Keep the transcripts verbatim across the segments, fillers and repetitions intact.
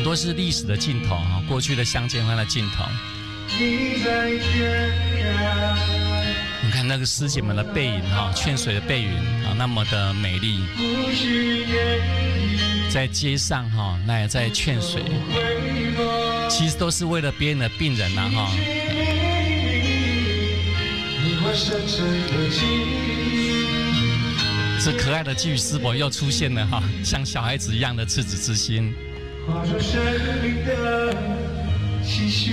多是历史的镜头哈，过去的相见欢的镜头。你看那个师姐们的背影哈，劝水的背影啊，那么的美丽。在街上哈，那也在劝水，其实都是为了别人的病人呐哈。这可爱的寄语师伯又出现了哈，像小孩子一样的赤子之心。化作生命的期许。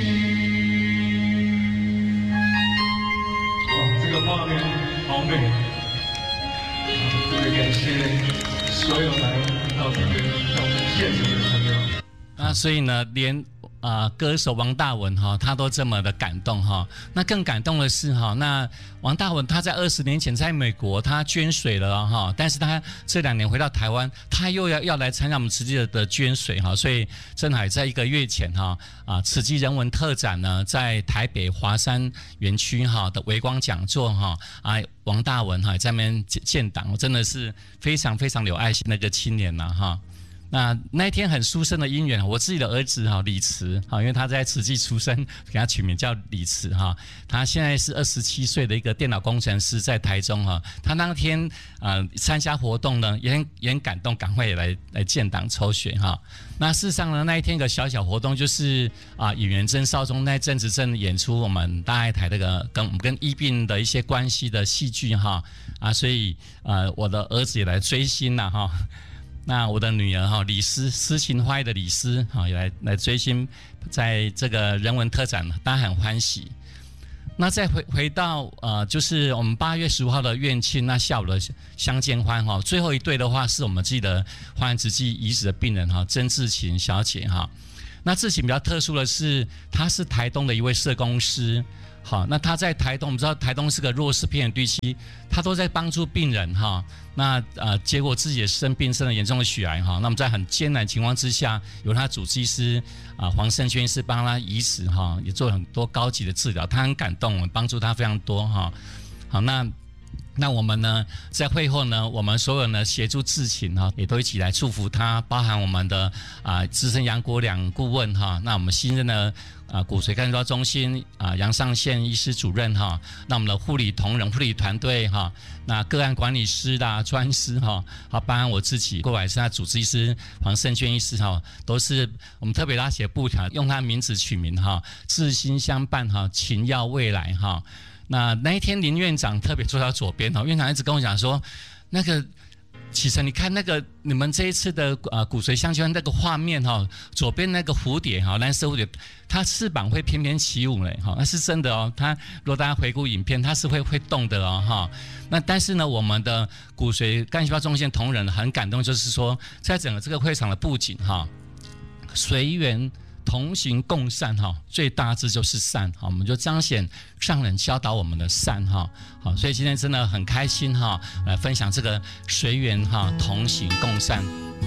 哇，这个画面好美！特别感谢所有来到这边到现场的朋友。那所以呢，连啊、呃，歌手王大文哈，他都这么的感动哈。那更感动的是哈，那王大文他在二十年前在美国他捐水了哈，但是他这两年回到台湾，他又要要来参加我们慈济的捐水哈，所以正好在一个月前哈啊，慈济人文特展呢，在台北华山园区哈的微光讲座哈啊，王大文哈在那边建档，真的是非常非常有爱心的一个青年呐哈。那那一天很殊胜的因缘，我自己的儿子哈李慈哈，因为他在慈济出生，给他取名叫李慈哈。他现在是二十七岁的一个电脑工程师，在台中哈。他那天呃参加活动呢，也很也很感动，赶快也来来建档抽血哈。那事实上呢，那一天一个小小活动就是啊，演员曾少宗那阵子正演出我们大爱台那个跟我们跟医病的一些关系的戏剧哈啊，所以呃我的儿子也来追星了哈。那我的女儿哈李诗诗情花的李诗哈也来来追星，在这个人文特展，大家很欢喜。那再回回到呃，就是我们八月十五号的院庆，那下午的相见欢哈，最后一对的话是我们自己的华人慈济遗址的病人哈，曾志勤小姐哈。那志勤比较特殊的是，她是台东的一位社工师。好，那他在台东，我们知道台东是个弱势偏远地区，他都在帮助病人哈。那呃，结果自己也生病，生了严重的血癌哈。那我们在很艰难情况之下，有他主治医师啊黄胜轩医师帮他移植哈，也做了很多高级的治疗，他很感动，我们帮助他非常多哈。好，那。那我们呢，在会后呢，我们所有呢协助志勤哈，也都一起来祝福他，包含我们的啊资深杨国良顾问哈，那我们新任的啊骨髓干细胞中心啊杨尚宪医师主任哈，那我们的护理同仁、护理团队哈，那个案管理师啦、专师哈，好，包含我自己过来是他主治医师黄胜轩医师哈，都是我们特别拉写布条，用他名字取名哈，志心相伴哈，勤耀未来哈。那那一天林院长特别坐到左边哦，院长一直跟我讲说，那个启程，你看那个你们这一次的呃骨髓相见那个画面哈、哦，左边那个蝴蝶哈，蓝色蝴蝶，它翅膀会翩翩起舞嘞哈，那是真的哦。它如果大家回顾影片，它是会会动的哦哈。那但是呢，我们的骨髓干细胞中心同仁很感动，就是说在整个这个会场的布景哈，随缘。同行共善哈，最大志就是善哈，我们就彰显上人教导我们的善哈，好，所以今天真的很开心哈，来分享这个随缘哈，同行共善。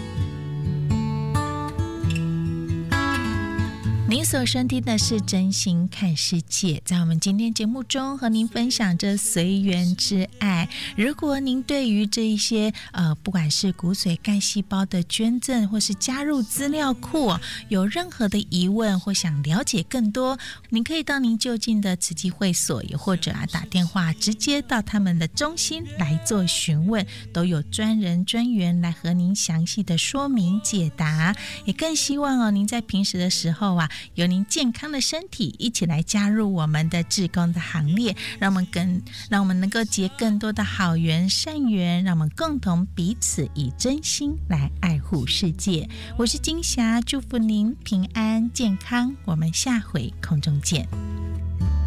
您所收听的是真心看世界，在我们今天节目中和您分享着随缘之爱。如果您对于这一些呃，不管是骨髓干细胞的捐赠或是加入资料库、哦、有任何的疑问或想了解更多，您可以到您就近的慈济会所，也或者啊打电话直接到他们的中心来做询问，都有专人专员来和您详细的说明解答。也更希望哦，您在平时的时候啊，有您健康的身体一起来加入我们的志工的行列，让我们更让我们能够结更多的好缘善缘，让我们共同彼此以真心来爱护世界。我是金霞，祝福您平安健康，我们下回空中见。